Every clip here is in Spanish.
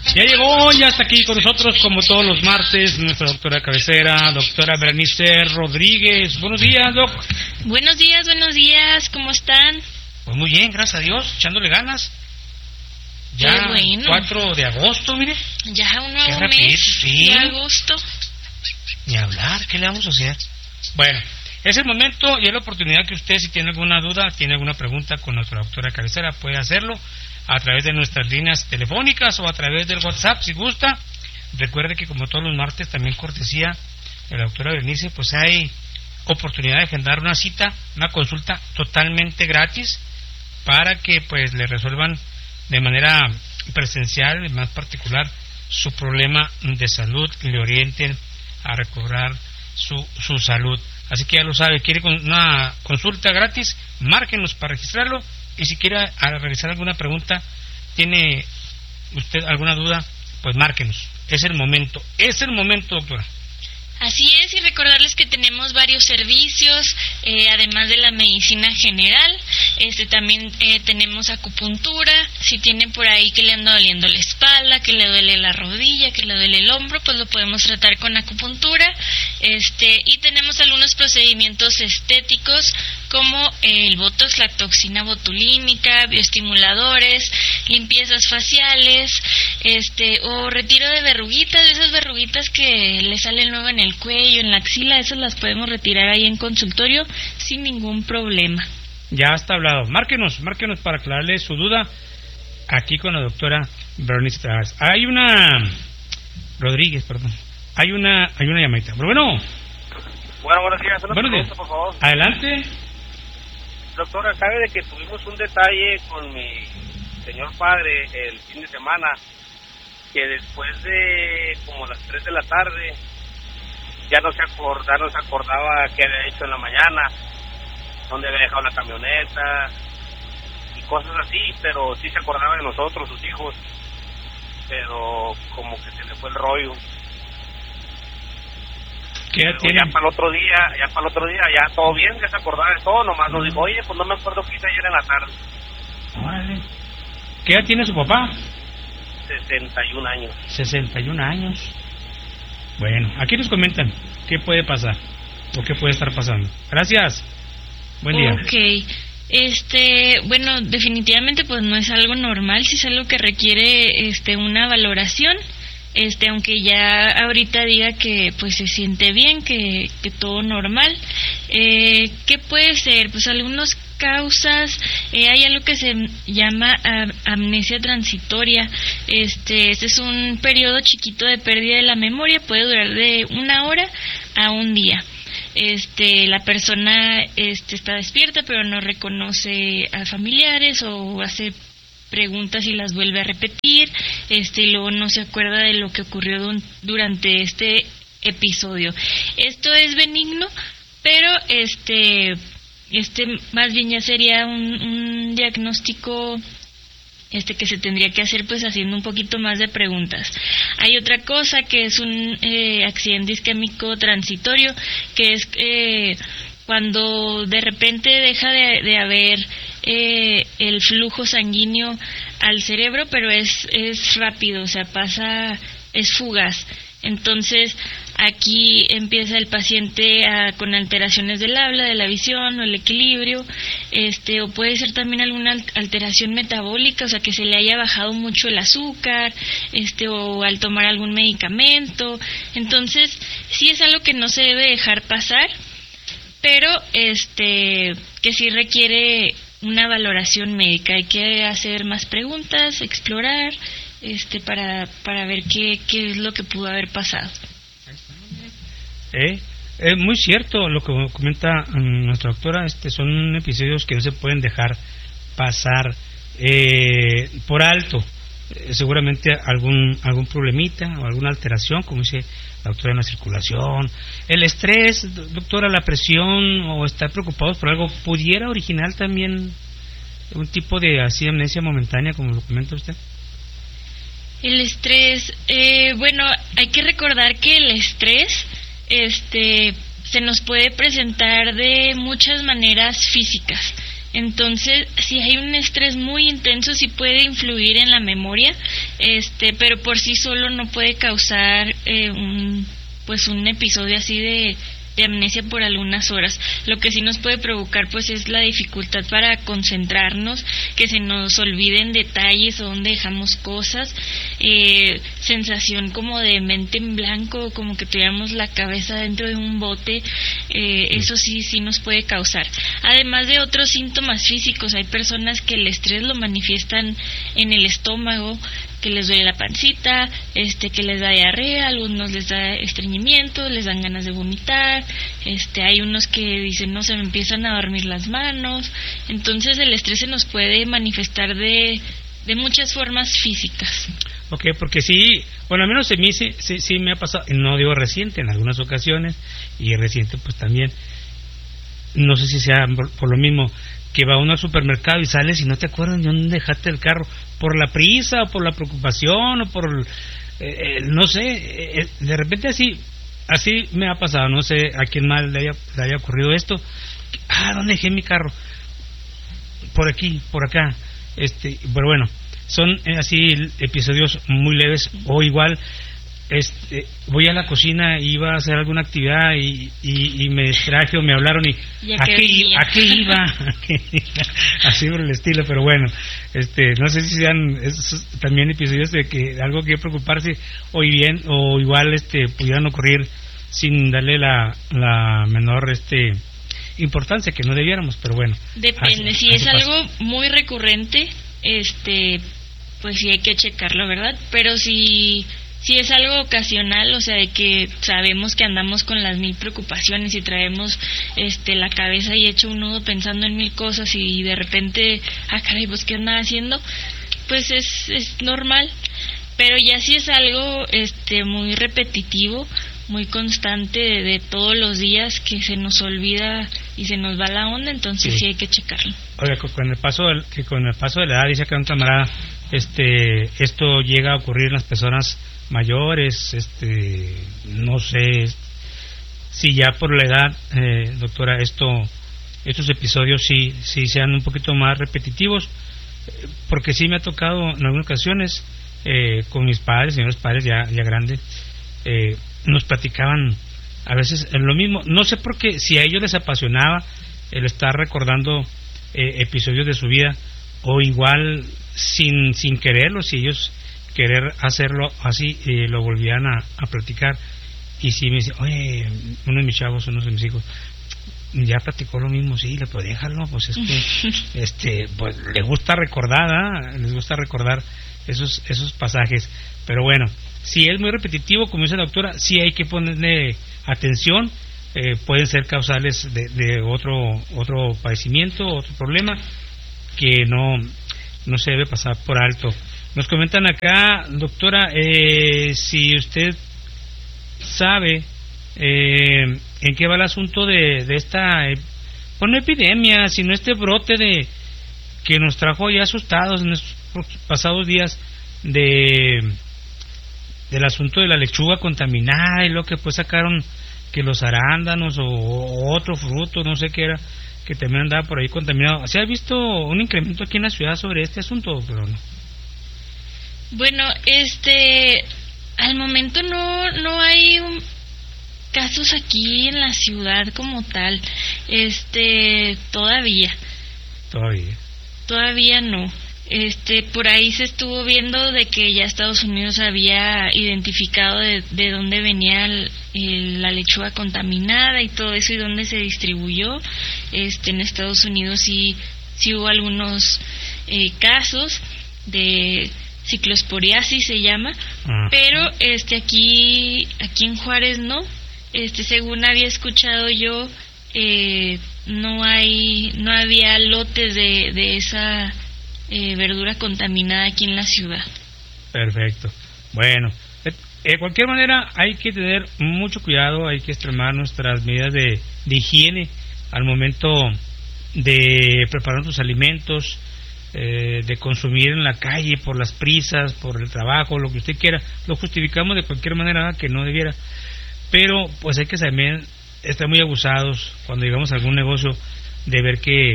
Ya llegó, ya está aquí con nosotros como todos los martes nuestra doctora cabecera, doctora Berenice Rodríguez. Buenos días, Doc. Buenos días, ¿cómo están? Pues muy bien, gracias a Dios, echándole ganas. Ya qué bueno. 4 de agosto, mire. Ya un nuevo rapidito, mes, sí. de agosto. Ni hablar, ¿qué le vamos a hacer? Bueno, es el momento y es la oportunidad que usted, si tiene alguna duda, tiene alguna pregunta con nuestra doctora cabecera, puede hacerlo a través de nuestras líneas telefónicas o a través del WhatsApp, si gusta. Recuerde que como todos los martes, también cortesía de la doctora Berenice, pues hay oportunidad de agendar una cita, una consulta totalmente gratis para que pues le resuelvan de manera presencial, en más particular, su problema de salud, le orienten a recobrar su salud. Así que ya lo sabe, quiere una consulta gratis, márquenos para registrarlo, y si quiere realizar alguna pregunta, tiene usted alguna duda, pues márquenos. Es el momento, doctora. Así es, y recordarles que tenemos varios servicios, además de la medicina general. También tenemos acupuntura. Si tienen por ahí que le anda doliendo la espalda, que le duele la rodilla, que le duele el hombro, pues lo podemos tratar con acupuntura. Y tenemos algunos procedimientos estéticos como el botox, la toxina botulínica, bioestimuladores, limpiezas faciales, o retiro de verruguitas, de esas verruguitas que le salen luego en el cuello, en la axila. Esas las podemos retirar ahí en consultorio sin ningún problema. Ya está hablado. Márquenos para aclararle su duda aquí con la doctora Berenice Rodríguez. Hay una llamadita. Bueno, buenos días. Buenos días. Por favor. Adelante. Doctora, sabe de que tuvimos un detalle con mi señor padre el fin de semana, que después de como las 3 de la tarde ya no se acordaba qué había hecho en la mañana, dónde había dejado la camioneta y cosas así, pero sí se acordaba de nosotros, sus hijos, pero como que se le fue el rollo. ¿Qué edad tiene? Ya para el otro día, ya todo bien, ya se acordaba de todo, nomás nos dijo, oye, pues no me acuerdo qué hice ayer en la tarde. Órale. ¿Qué edad tiene su papá? 61 años. 61 años. Bueno, aquí nos comentan qué puede pasar o qué puede estar pasando. Gracias. Buen día. Ok. Bueno, definitivamente pues no es algo normal, si es algo que requiere una valoración. Aunque ya ahorita diga que pues se siente bien, que todo normal. ¿Qué puede ser? Pues algunas causas, hay algo que se llama amnesia transitoria. Este es un periodo chiquito de pérdida de la memoria, puede durar de 1 hora a 1 día. La persona está despierta pero no reconoce a familiares o hace preguntas y las vuelve a repetir, y luego no se acuerda de lo que ocurrió durante este episodio. Esto es benigno, pero más bien ya sería un diagnóstico que se tendría que hacer pues haciendo un poquito más de preguntas. Hay otra cosa que es un accidente isquémico transitorio, que es cuando de repente deja de haber el flujo sanguíneo al cerebro, pero es rápido, o sea, es fugaz. Entonces aquí empieza el paciente con alteraciones del habla, de la visión o el equilibrio, o puede ser también alguna alteración metabólica, o sea, que se le haya bajado mucho el azúcar, o al tomar algún medicamento. Entonces sí es algo que no se debe dejar pasar, pero que sí requiere una valoración médica. Hay que hacer más preguntas, explorar, para ver qué es lo que pudo haber pasado. Es muy cierto lo que comenta nuestra doctora. Son episodios que no se pueden dejar pasar por alto. Seguramente algún problemita o alguna alteración, como dice la doctora, en la circulación, el estrés, doctora, la presión o estar preocupados por algo, ¿pudiera originar también un tipo de amnesia momentánea, como lo comenta usted? El estrés, bueno, hay que recordar que el estrés se nos puede presentar de muchas maneras físicas. Entonces, si hay un estrés muy intenso, sí puede influir en la memoria, pero por sí solo no puede causar un episodio así de amnesia por algunas horas. Lo que sí nos puede provocar pues es la dificultad para concentrarnos, que se nos olviden detalles o donde dejamos cosas, sensación como de mente en blanco, como que tuviéramos la cabeza dentro de un bote. Eso sí nos puede causar. Además de otros síntomas físicos, hay personas que el estrés lo manifiestan en el estómago, que les duele la pancita, que les da diarrea, algunos les da estreñimiento, les dan ganas de vomitar, hay unos que dicen, no, se me empiezan a dormir las manos. Entonces el estrés se nos puede manifestar de muchas formas físicas. Ok, porque sí, bueno, al menos en mí sí me ha pasado, no digo reciente, en algunas ocasiones, y reciente pues también, no sé si sea por lo mismo, que va uno al supermercado y sales y no te acuerdas de dónde dejaste el carro, por la prisa, o por la preocupación, o por no sé, de repente así me ha pasado, no sé a quién más le haya ocurrido esto. ¿Dónde dejé mi carro? Por aquí, por acá. Pero bueno, son así episodios muy leves. O igual voy a la cocina y iba a hacer alguna actividad y me distraje o me hablaron y ¿a qué iba? Así por el estilo. Pero bueno, no sé si sean esos también episodios de que algo que preocuparse o igual pudieran ocurrir sin darle la menor importancia, que no debiéramos, pero bueno, depende. Si es algo muy recurrente, pues sí hay que checarlo, ¿verdad? Pero si es algo ocasional, o sea, de que sabemos que andamos con las 1000 preocupaciones y traemos la cabeza y hecho un nudo pensando en 1000 cosas y de repente, caray, pues ¿qué andaba haciendo? Pues es normal. Pero ya si es algo muy repetitivo, muy constante de todos los días, que se nos olvida y se nos va la onda, entonces sí hay que checarlo. Oiga, con el paso de la edad, dice acá un camarada, esto llega a ocurrir en las personas mayores, no sé si ya por la edad, doctora, estos episodios sí sean un poquito más repetitivos, porque sí me ha tocado en algunas ocasiones con mis padres, señores padres ya grandes, nos platicaban a veces en lo mismo. No sé por qué, si a ellos les apasionaba el estar recordando episodios de su vida, o igual sin quererlo, si ellos querer hacerlo así, lo volvían a platicar. Y si me dice, oye, uno de mis chavos, uno de mis hijos, ya platicó lo mismo, sí, pero déjalo, pues es que pues les gusta recordar, les gusta recordar esos pasajes. Pero bueno, si es muy repetitivo, como dice la doctora, sí hay que ponerle atención. Pueden ser causales de otro padecimiento, otro problema que no se debe pasar por alto. Nos comentan acá, doctora, si usted sabe en qué va el asunto de esta no epidemia, sino brote que nos trajo ya asustados en estos pasados días del asunto de la lechuga contaminada, y lo que pues sacaron que los arándanos o otro fruto, no sé qué era, que también andaba por ahí contaminado. ¿Se ha visto un incremento aquí en la ciudad sobre este asunto, pero no? Bueno, al momento no hay casos aquí en la ciudad como tal. Todavía no. Por ahí se estuvo viendo de que ya Estados Unidos había identificado de dónde venía la lechuga contaminada y todo eso, y dónde se distribuyó. En Estados Unidos sí hubo algunos casos de ciclosporiasis, se llama, pero aquí en Juárez no. Según había escuchado yo, no había lotes de esa verdura contaminada aquí en la ciudad. Perfecto. Bueno, de cualquier manera hay que tener mucho cuidado, hay que extremar nuestras medidas de higiene al momento de preparar tus alimentos, de consumir en la calle por las prisas, por el trabajo, lo que usted quiera. Lo justificamos de cualquier manera que no debiera, pero pues hay que también estar muy abusados cuando llegamos a algún negocio, de ver que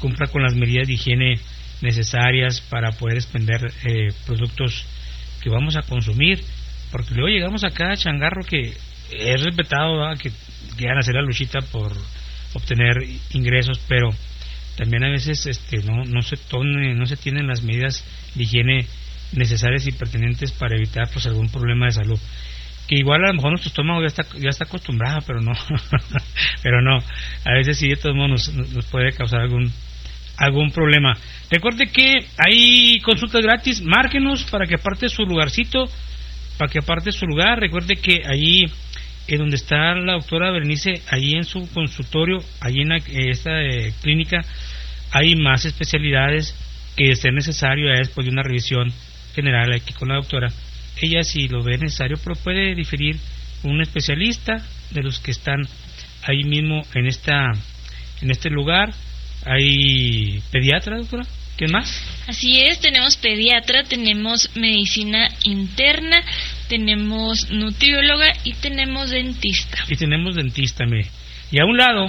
cumpla con las medidas de higiene necesarias para poder expender productos que vamos a consumir, porque luego llegamos acá a changarro que es respetado, ¿verdad? Que quieran hacer la luchita por obtener ingresos, pero también a veces no se tienen las medidas de higiene necesarias y pertinentes para evitar pues algún problema de salud, que igual a lo mejor nuestro estómago ya está acostumbrado, pero no pero no, a veces sí de todos modos nos puede causar algún problema. Recuerde que hay consultas gratis, márquenos para que aparte su lugarcito, para que aparte su lugar. Recuerde que allí donde está la doctora Berenice, allí en su consultorio, allí en esta clínica, hay más especialidades que de ser necesario después de una revisión general aquí con la doctora. Ella, si lo ve necesario, pero puede diferir un especialista de los que están ahí mismo en este lugar. Hay pediatra, doctora. ¿Qué más? Así es, tenemos pediatra, tenemos medicina interna, tenemos nutrióloga y tenemos dentista. Mire. Y a un lado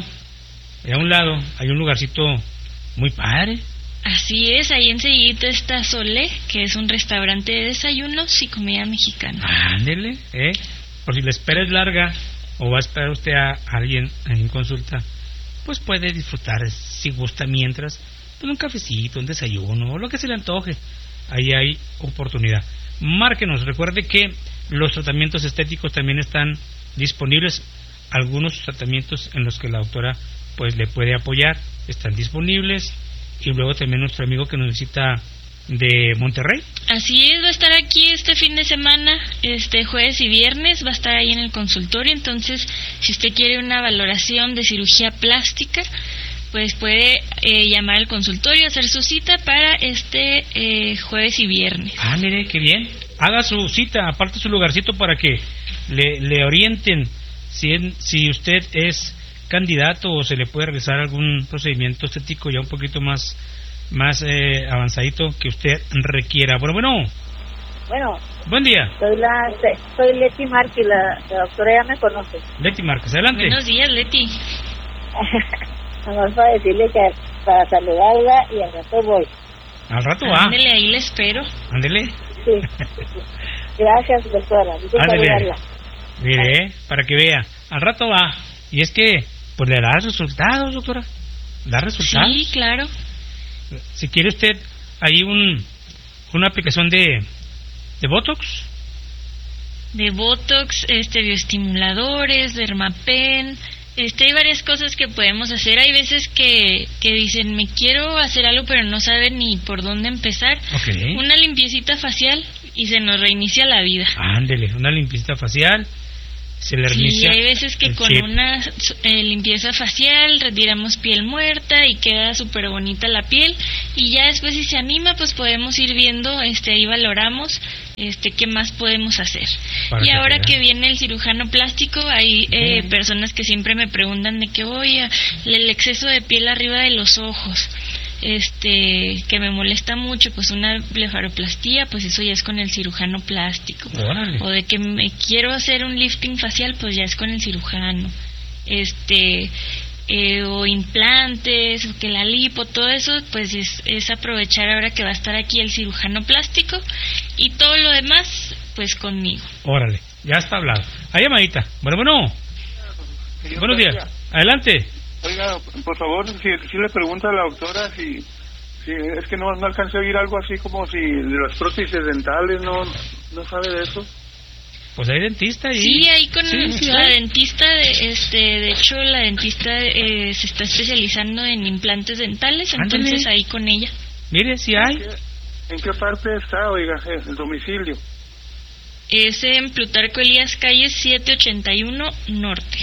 hay un lugarcito muy padre. Así es, ahí enseguida está Solé, que es un restaurante de desayunos y comida mexicana. Ándele, por si la espera es larga o va a esperar usted a alguien en consulta, pues puede disfrutar, si gusta, mientras pues un cafecito, un desayuno o lo que se le antoje. Ahí hay oportunidad. Márquenos, recuerde que los tratamientos estéticos también están disponibles. Algunos tratamientos en los que la doctora pues le puede apoyar están disponibles. Y luego también nuestro amigo que nos visita de Monterrey. Así es, va a estar aquí este fin de semana, jueves y viernes, va a estar ahí en el consultorio. Entonces, si usted quiere una valoración de cirugía plástica, pues puede llamar al consultorio, hacer su cita para jueves y viernes. Ah, mire, qué bien. Haga su cita, aparte su lugarcito para que le orienten si usted es candidato o se le puede realizar algún procedimiento estético ya un poquito más avanzadito que usted requiera. Bueno. Buen día. Soy Leti Márquez, la doctora ya me conoce. Leti Márquez, adelante. Buenos días, Leti. Nomás para decirle que para saludarla y al rato voy. Al rato va. Ándele, ahí le espero. Ándele. Sí. Gracias, doctora. Ándele. Mire, para que vea. Al rato va. Y es que pues le da resultados, doctora. Da resultados. Sí, claro. Si quiere usted ahí una aplicación de Botox. De Botox, bioestimuladores, Dermapen, hay varias cosas que podemos hacer. Hay veces que dicen, me quiero hacer algo pero no saben ni por dónde empezar. Okay. Una limpiecita facial y se nos reinicia la vida. Ándele, una limpiecita facial. Se le reinicia. Sí, hay veces que con una limpieza facial retiramos piel muerta y queda súper bonita la piel, y ya después si se anima pues podemos ir viendo, ahí valoramos qué más podemos hacer. Y ahora que viene el cirujano plástico, hay personas que siempre me preguntan de que oye, el exceso de piel arriba de los ojos, que me molesta mucho, pues una blefaroplastía, pues eso ya es con el cirujano plástico. Órale. O de que me quiero hacer un lifting facial, pues ya es con el cirujano. O implantes, o que la lipo, todo eso, pues es aprovechar ahora que va a estar aquí el cirujano plástico, y todo lo demás, pues conmigo. Órale, ya está hablado. Hay llamadita. Bueno. Buenos días. Adelante. Oiga, por favor, si le pregunta a la doctora si es que no alcancé a oír algo así como si de las prótesis dentales, no sabe de eso. Pues hay dentista ahí. Sí, ahí con la dentista, de hecho la dentista se está especializando en implantes dentales. Ándale. Entonces ahí con ella. Mire, si hay. ¿En qué parte está, oiga, el domicilio? Es en Plutarco Elías, calle 781 Norte.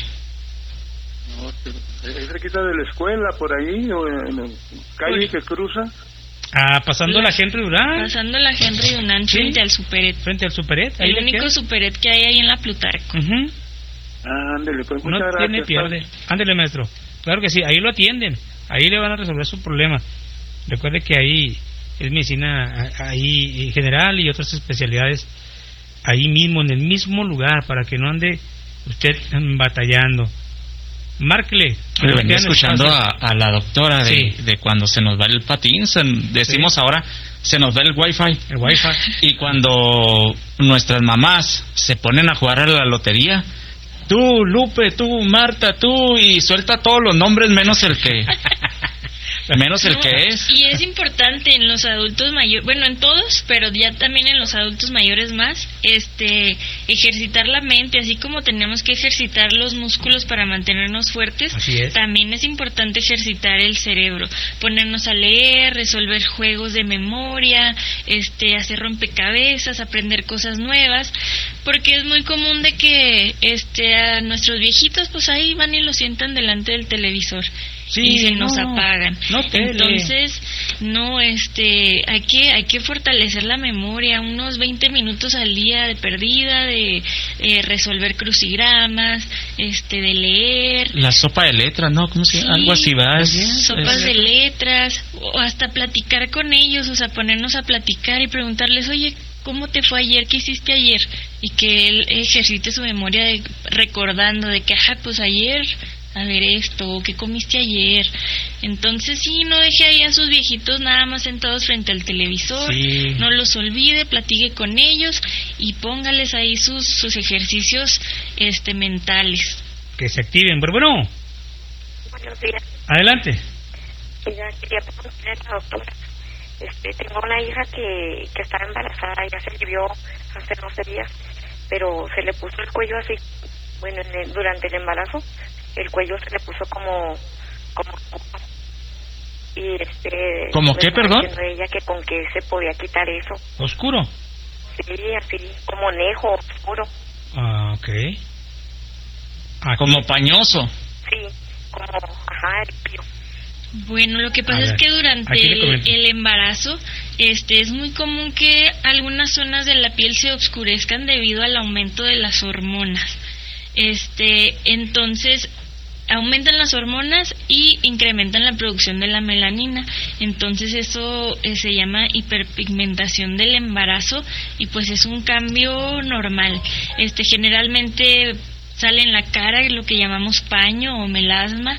¿Es cerquita de la escuela, por ahí, o en la calle que cruza? Pasando la Henry Durán. Pasando la Henry Durán, ¿sí? Frente al Superet. Ahí el único Superet que hay ahí en la Plutarco. Ándele, pues muchas gracias. No tiene pierde. Ándele, maestro. Claro que sí, ahí lo atienden. Ahí le van a resolver su problema. Recuerde que ahí es medicina ahí general y otras especialidades ahí mismo, en el mismo lugar, para que no ande usted batallando. márquele. Pero venía escuchando a la doctora de cuando se nos va el patín, decimos ahora, se nos va el wifi. El wifi. Y cuando nuestras mamás se ponen a jugar a la lotería, tú, Lupe, tú, Marta, tú, y suelta todos los nombres menos el que... menos el que es. Y es importante en los adultos mayores, bueno, en todos, pero ya también en los adultos mayores más, ejercitar la mente, así como tenemos que ejercitar los músculos para mantenernos fuertes, también es importante ejercitar el cerebro, ponernos a leer, resolver juegos de memoria, hacer rompecabezas, aprender cosas nuevas, porque es muy común de que a nuestros viejitos pues ahí van y lo sientan delante del televisor. Y se nos apagan. Entonces, hay que fortalecer la memoria, unos 20 minutos al día de perdida, de resolver crucigramas, de leer. La sopa de letras, ¿no? ¿Cómo se llama? Algo así va. Sopas de letras, o hasta platicar con ellos, o sea, ponernos a platicar y preguntarles, oye, ¿cómo te fue ayer? ¿Qué hiciste ayer? Y que él ejercite su memoria recordando de que, pues ayer... a ver esto, ¿qué comiste ayer? Entonces sí, no deje ahí a sus viejitos nada más sentados frente al televisor, no los olvide, platique con ellos y póngales ahí sus ejercicios mentales. Que se activen, pero bueno. Buenos días. Adelante. Ya quería preguntarle a la doctora. Tengo una hija que está embarazada, ya se vivió hace 12 días, pero se le puso el cuello así, bueno, durante el embarazo. El cuello se le puso como y ¿cómo qué, perdón? Ella que con qué se podía quitar eso. ¿Oscuro? Sí, así, como nejo, oscuro. Ah, okay. Como pañoso. Sí, como, erípeo. Bueno, lo que pasa es que durante el embarazo, es muy común que algunas zonas de la piel se oscurezcan debido al aumento de las hormonas. Entonces aumentan las hormonas y incrementan la producción de la melanina, entonces eso se llama hiperpigmentación del embarazo y pues es un cambio normal. Generalmente sale en la cara lo que llamamos paño o melasma,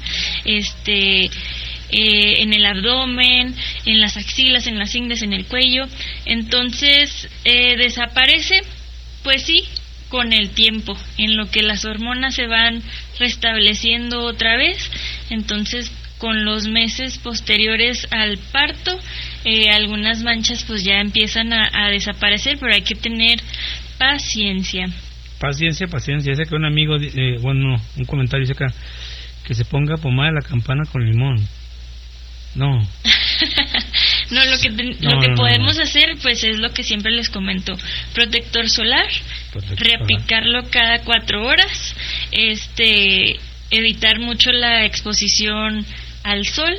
en el abdomen, en las axilas, en las ingles, en el cuello. Entonces desaparece, pues sí, con el tiempo, en lo que las hormonas se van restableciendo otra vez. Entonces con los meses posteriores al parto, algunas manchas pues ya empiezan a desaparecer, pero hay que tener paciencia. Paciencia. Dice que un amigo, un comentario dice acá, que se ponga pomada de la campana con limón. No. No, lo que podemos hacer pues es lo que siempre les comento: protector solar, reaplicarlo cada 4 horas, evitar mucho la exposición al sol,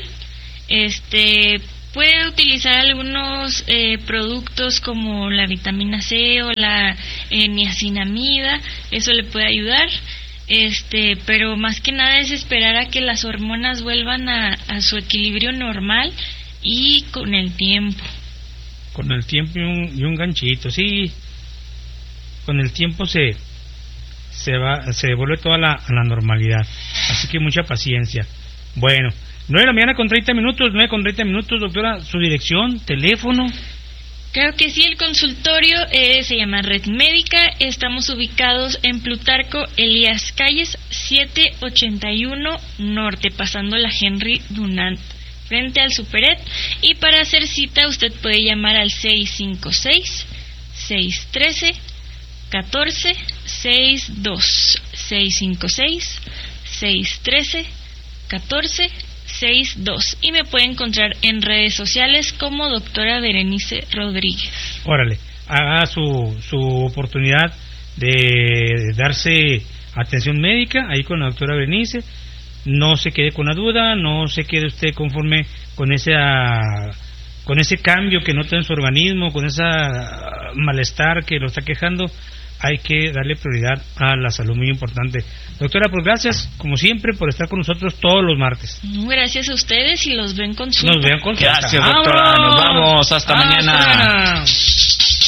puede utilizar algunos productos como la vitamina C o la niacinamida, eso le puede ayudar. Pero más que nada es esperar a que las hormonas vuelvan a su equilibrio normal y con el tiempo. Con el tiempo y un ganchito, sí. Con el tiempo se vuelve toda la normalidad. Así que mucha paciencia. Bueno, 9 de la mañana con 30 minutos, doctora, su dirección, teléfono. Claro que sí, el consultorio se llama Red Médica. Estamos ubicados en Plutarco Elías Calles 781 Norte, pasando la Henry Dunant, frente al Superet. Y para hacer cita usted puede llamar al 656-613-1462. 656-613-1462. Y me puede encontrar en redes sociales como doctora Berenice Rodríguez. Órale, haga su oportunidad de darse atención médica ahí con la doctora Berenice. No se quede con la duda, no se quede usted conforme con ese cambio que nota en su organismo, con ese malestar que lo está quejando. Hay que darle prioridad a la salud, muy importante. Doctora, pues gracias, como siempre, por estar con nosotros todos los martes. Gracias a ustedes y los ven con su... Gracias, doctora. Nos vamos, hasta mañana.